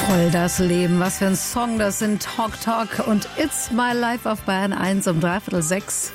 Voll das Leben, was für ein Song, das sind Talk Talk und It's My Life auf Bayern 1 um 5:45.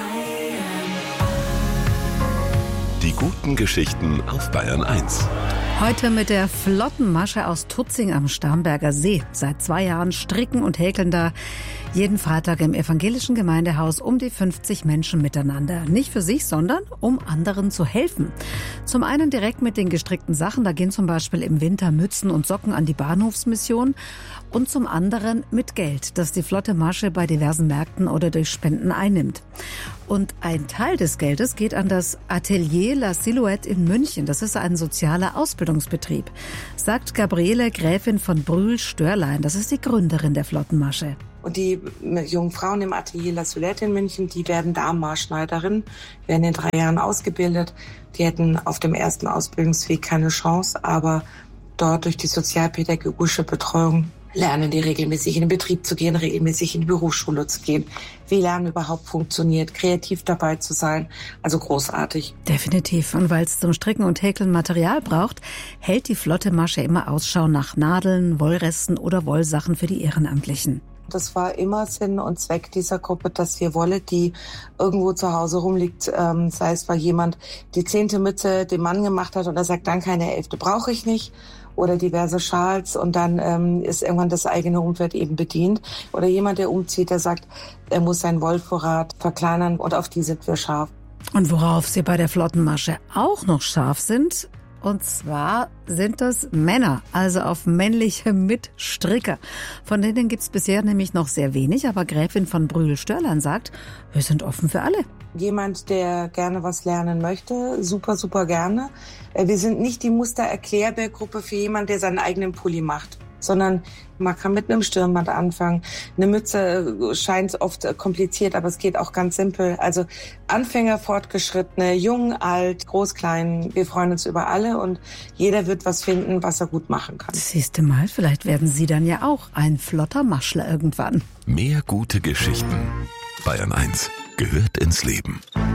Die guten Geschichten auf Bayern 1. Heute mit der flotten Masche aus Tutzing am Starnberger See. Seit 2 Jahren stricken und häkeln da jeden Freitag im evangelischen Gemeindehaus um die 50 Menschen miteinander. Nicht für sich, sondern um anderen zu helfen. Zum einen direkt mit den gestrickten Sachen, da gehen zum Beispiel im Winter Mützen und Socken an die Bahnhofsmission. Und zum anderen mit Geld, das die flotte Masche bei diversen Märkten oder durch Spenden einnimmt. Und ein Teil des Geldes geht an das Atelier La Silhouette in München. Das ist ein sozialer Ausbildungsbetrieb, sagt Gabriele Gräfin von Brühl-Störlein. Das ist die Gründerin der flotten Masche. Und die jungen Frauen im Atelier La Silhouette in München, die werden Damenmaßschneiderinnen, werden in 3 Jahren ausgebildet. Die hätten auf dem ersten Ausbildungsweg keine Chance, aber dort durch die sozialpädagogische Betreuung lernen die regelmäßig in den Betrieb zu gehen, regelmäßig in die Berufsschule zu gehen. Wie Lernen überhaupt funktioniert, kreativ dabei zu sein. Also großartig. Definitiv. Und weil es zum Stricken und Häkeln Material braucht, hält die flotte Masche immer Ausschau nach Nadeln, Wollresten oder Wollsachen für die Ehrenamtlichen. Das war immer Sinn und Zweck dieser Gruppe, dass wir Wolle, die irgendwo zu Hause rumliegt, sei es, weil jemand die 10. Mütze dem Mann gemacht hat und er sagt, danke, eine 11. brauche ich nicht. Oder diverse Schals und dann ist irgendwann das eigene Umfeld eben bedient. Oder jemand, der umzieht, der sagt, er muss seinen Wollvorrat verkleinern und auf die sind wir scharf. Und worauf Sie bei der flotten Masche auch noch scharf sind, und zwar sind das Männer, also auf männliche Mitstricker. Von denen gibt's bisher nämlich noch sehr wenig, aber Gräfin von Brühl-Störlein sagt, wir sind offen für alle. Jemand, der gerne was lernen möchte, super, super gerne. Wir sind nicht die Muster-Erklärbär-Gruppe für jemanden, der seinen eigenen Pulli macht, sondern man kann mit einem Stirnband anfangen. Eine Mütze scheint oft kompliziert, aber es geht auch ganz simpel. Also Anfänger, Fortgeschrittene, jung, alt, groß, klein. Wir freuen uns über alle und jeder wird was finden, was er gut machen kann. Siehst du mal, vielleicht werden Sie dann ja auch ein flotter Maschler irgendwann. Mehr gute Geschichten. Bayern 1 gehört ins Leben.